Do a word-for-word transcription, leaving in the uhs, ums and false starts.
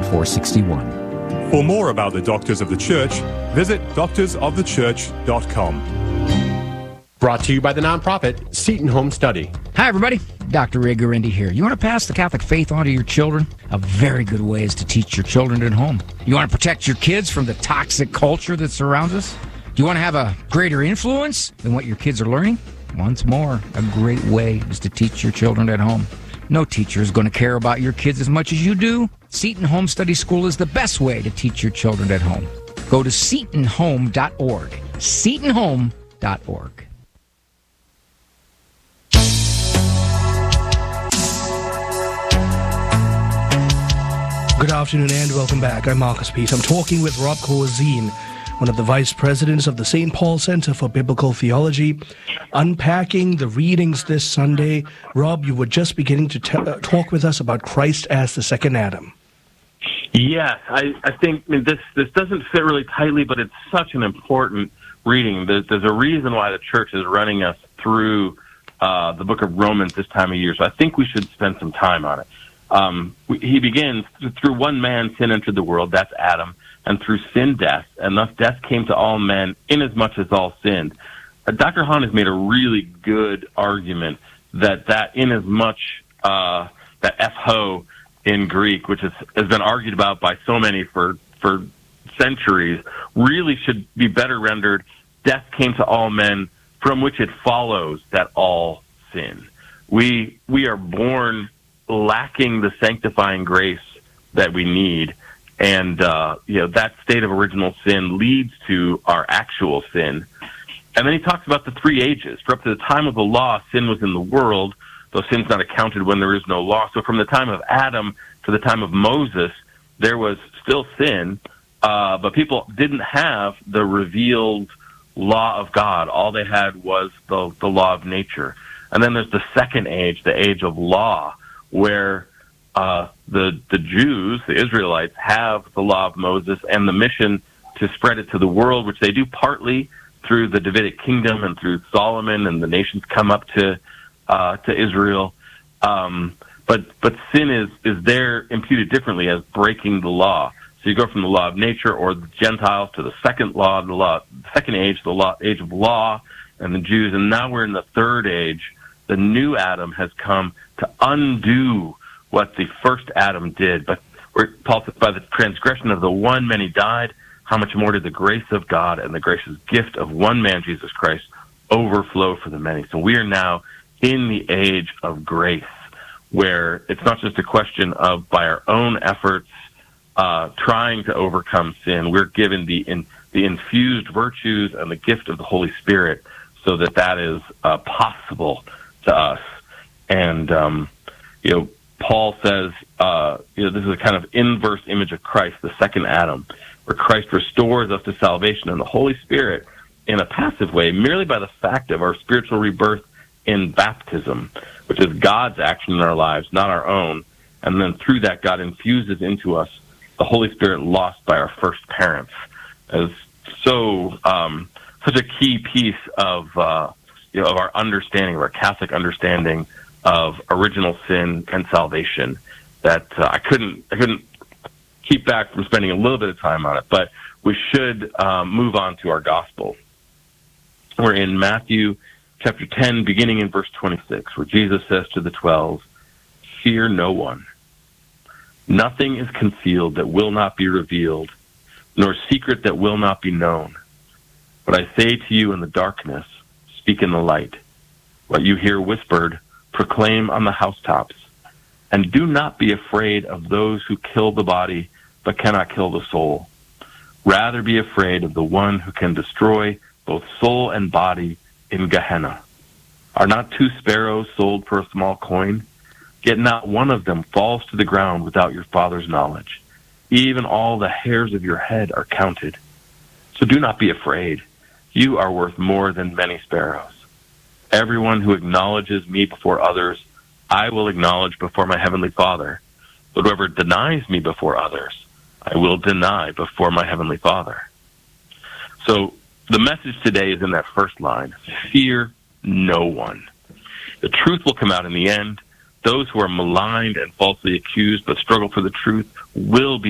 four six one. For more about the Doctors of the Church, visit doctors of the church dot com. Brought to you by the nonprofit Seton Home Study. Hi, everybody. Doctor Ray Guarendi here. You want to pass the Catholic faith on to your children? A very good way is to teach your children at home. You want to protect your kids from the toxic culture that surrounds us? Do you want to have a greater influence than what your kids are learning? Once more, a great way is to teach your children at home. No teacher is going to care about your kids as much as you do. Seton Home Study School is the best way to teach your children at home. Go to seton home dot org. seton home dot org. Good afternoon and welcome back. I'm Marcus Peace. I'm talking with Rob Corzine, one of the vice presidents of the Saint Paul Center for Biblical Theology, unpacking the readings this Sunday. Rob, you were just beginning to t- uh, talk with us about Christ as the second Adam. Yes, I, I think I mean, this this doesn't fit really tightly, but it's such an important reading. There's, there's a reason why the church is running us through uh, the book of Romans this time of year, so I think we should spend some time on it. Um, we, he begins, through one man sin entered the world, that's Adam, and through sin death, and thus death came to all men inasmuch as all sinned. Uh, Doctor Hahn has made a really good argument that that inasmuch, uh, that epho in Greek, which is, has been argued about by so many for, for centuries, really should be better rendered, death came to all men, from which it follows that all sin. We, we are born lacking the sanctifying grace that we need, and uh, you know that state of original sin leads to our actual sin. And then he talks about the three ages. For up to the time of the law, sin was in the world, though sin's not accounted when there is no law. So from the time of Adam to the time of Moses, there was still sin, uh, but people didn't have the revealed law of God. All they had was the, the law of nature. And then there's the second age, the age of law, where uh, the the Jews, the Israelites, have the law of Moses and the mission to spread it to the world, which they do partly through the Davidic kingdom and through Solomon, and the nations come up to uh, to Israel. Um, but but sin is is there imputed differently as breaking the law. So you go from the law of nature or the Gentiles to the second law, the law, the second age, the law, age of law, and the Jews, and now we're in the third age. The new Adam has come to undo what the first Adam did. But where Paul says, by the transgression of the one, many died. How much more did the grace of God and the gracious gift of one man, Jesus Christ, overflow for the many? So we are now in the age of grace, where it's not just a question of, by our own efforts, uh, trying to overcome sin. We're given the in, the infused virtues and the gift of the Holy Spirit so that that is uh, possible to us. And, um, you know, Paul says, uh, you know, this is a kind of inverse image of Christ, the second Adam, where Christ restores us to salvation and the Holy Spirit in a passive way, merely by the fact of our spiritual rebirth in baptism, which is God's action in our lives, not our own. And then through that, God infuses into us the Holy Spirit lost by our first parents. As so, um, such a key piece of, uh, you know, of our understanding, of our Catholic understanding of original sin and salvation, that uh, I couldn't, I couldn't keep back from spending a little bit of time on it. But we should um, move on to our gospel. We're in Matthew chapter ten, beginning in verse twenty-six, where Jesus says to the twelve, "Fear no one. Nothing is concealed that will not be revealed, nor secret that will not be known. What I say to you in the darkness, speak in the light. What you hear whispered, proclaim on the housetops. And do not be afraid of those who kill the body, but cannot kill the soul. Rather be afraid of the one who can destroy both soul and body in Gehenna. Are not two sparrows sold for a small coin? Yet not one of them falls to the ground without your Father's knowledge. Even all the hairs of your head are counted. So do not be afraid. You are worth more than many sparrows. Everyone who acknowledges me before others, I will acknowledge before my heavenly Father. But whoever denies me before others, I will deny before my heavenly Father." So the message today is in that first line: fear no one. The truth will come out in the end. Those who are maligned and falsely accused but struggle for the truth will be